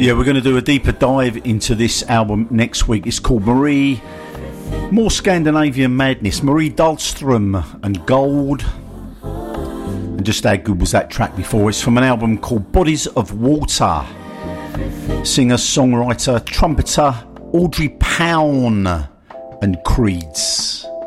Yeah, we're going to do a deeper dive into this album next week. It's called Marie, more Scandinavian madness. Marie Dahlstrom and Gold. And just how good was that track before? It's from an album called Bodies of Water. Singer, songwriter, trumpeter Audrey Pound and Creeds.